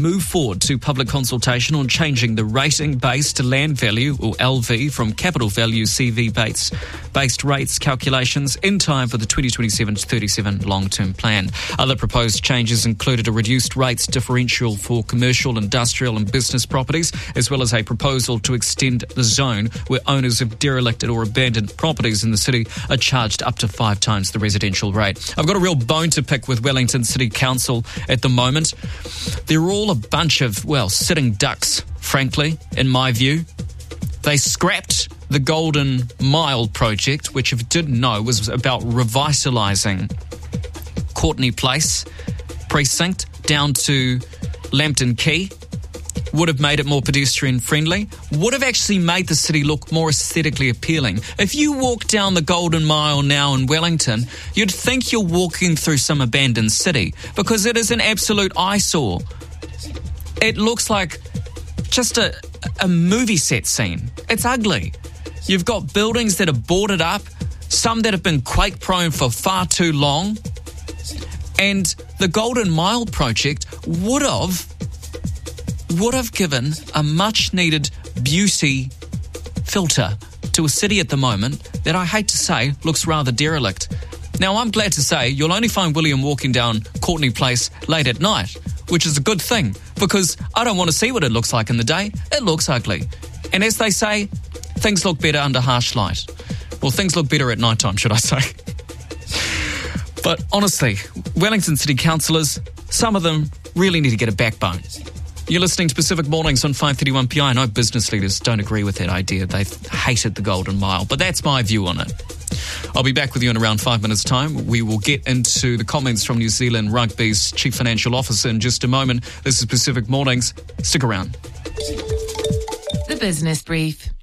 Move forward to public consultation on changing the rating-based land value, or LV, from capital value CV-based rates calculations in time for the 2027-37 long-term plan. Other proposed changes included a reduced rates differential for commercial, industrial and business properties, as well as a proposal to extend the zone where owners of derelicted or abandoned properties in the city are charged up to 5 times the residential rate. I've got a real bone to pick with Wellington City Council at the moment. They're all a bunch of, sitting ducks, frankly, in my view. They scrapped the Golden Mile project, which, if you didn't know, was about revitalising Courtenay Place precinct down to Lambton Quay. Would have made it more pedestrian friendly, would have actually made the city look more aesthetically appealing. If you walk down the Golden Mile now in Wellington, you'd think you're walking through some abandoned city, because it is an absolute eyesore. It looks like just a movie set scene. It's ugly. You've got buildings that are boarded up, some that have been quake prone for far too long, and the Golden Mile project would have given a much-needed beauty filter to a city at the moment that, I hate to say, looks rather derelict. Now, I'm glad to say you'll only find William walking down Courtenay Place late at night, which is a good thing, because I don't want to see what it looks like in the day. It looks ugly. And as they say, things look better under harsh light. Well, things look better at night time, should I say. But honestly, Wellington City councillors, some of them really need to get a backbone. You're listening to Pacific Mornings on 531PI. I know business leaders don't agree with that idea. They've hated the Golden Mile, but that's my view on it. I'll be back with you in around 5 minutes' time. We will get into the comments from New Zealand Rugby's Chief Financial Officer in just a moment. This is Pacific Mornings. Stick around. The Business Brief.